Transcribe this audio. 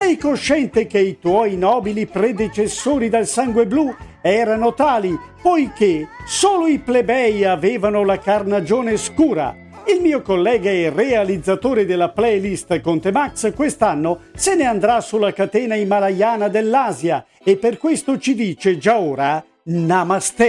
Sei cosciente che i tuoi nobili predecessori dal sangue blu erano tali, poiché solo i plebei avevano la carnagione scura? Il mio collega e realizzatore della playlist Conte Max quest'anno se ne andrà sulla catena himalayana dell'Asia e per questo ci dice già ora Namaste.